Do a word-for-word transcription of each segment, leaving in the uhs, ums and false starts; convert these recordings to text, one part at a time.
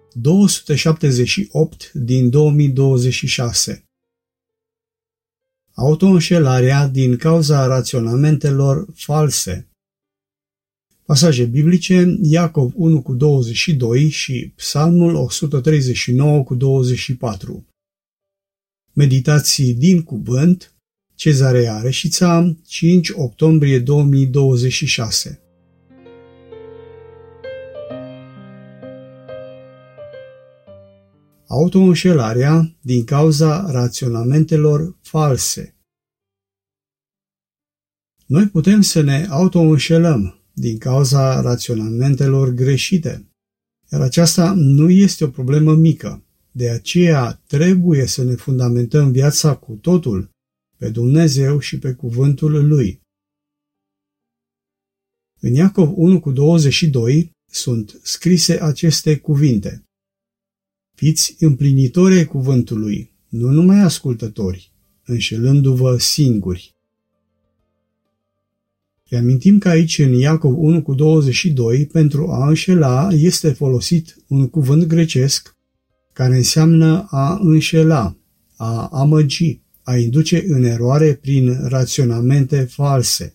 două sute șaptezeci și opt din două mii douăzeci și șase. Autoînșelarea din cauza raționamentelor false. Pasaje biblice: Iacov unu cu douăzeci și doi și Psalmul o sută treizeci și nouă cu douăzeci și patru. Meditații din cuvânt, Cezarea Reșița, cinci octombrie două mii douăzeci și șase. Autoînșelarea din cauza raționamentelor false. Noi putem să ne autoînșelăm din cauza raționamentelor greșite, iar aceasta nu este o problemă mică. De aceea trebuie să ne fundamentăm viața cu totul pe Dumnezeu și pe cuvântul Lui. În Iacov unu cu douăzeci și doi sunt scrise aceste cuvinte: Fiți împlinitori ai cuvântului, nu numai ascultători, înșelându-vă singuri. Reamintim că aici în Iacov unu cu douăzeci și doi pentru a înșela este folosit un cuvânt grecesc care înseamnă a înșela, a amăgi, a induce în eroare prin raționamente false.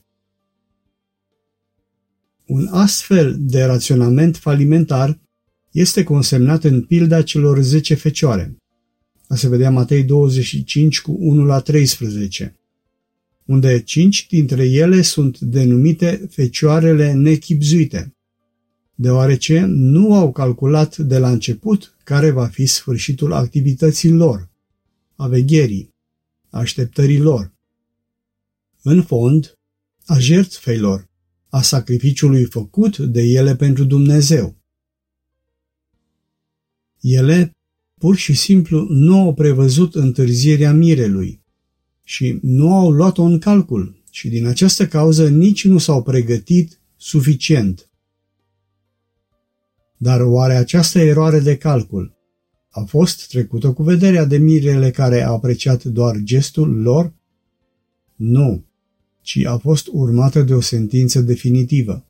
Un astfel de raționament falimentar este consemnat în pilda celor zece fecioare. A se vedea Matei douăzeci și cinci cu unu la treisprezece, unde cinci dintre ele sunt denumite fecioarele nechibzuite, deoarece nu au calculat de la început care va fi sfârșitul activității lor, a vegherii, așteptării lor. În fond, a jertfei, a sacrificiului făcut de ele pentru Dumnezeu. Ele pur și simplu nu au prevăzut întârzierea mirelui și nu au luat-o în calcul și din această cauză nici nu s-au pregătit suficient. Dar oare această eroare de calcul a fost trecută cu vederea de mirele care a apreciat doar gestul lor? Nu, ci a fost urmată de o sentință definitivă.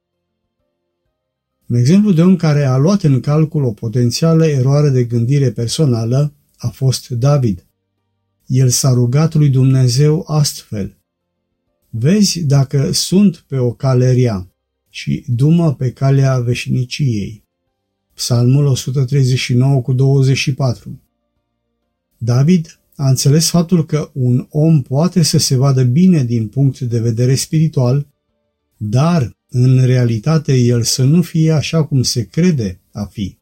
Un exemplu de om care a luat în calcul o potențială eroare de gândire personală a fost David. El s-a rugat lui Dumnezeu astfel: Vezi dacă sunt pe o cale rea și du-mă pe calea veșniciei. Psalmul o sută treizeci și nouă cu douăzeci și patru. David a înțeles faptul că un om poate să se vadă bine din punct de vedere spiritual, dar în realitate el să nu fie așa cum se crede a fi.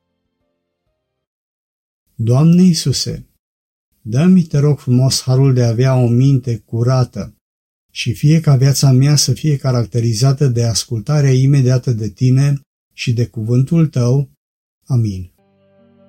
Doamne Iisuse, dă-mi, te rog frumos, harul de a avea o minte curată și fie ca viața mea să fie caracterizată de ascultarea imediată de Tine și de cuvântul Tău. Amin.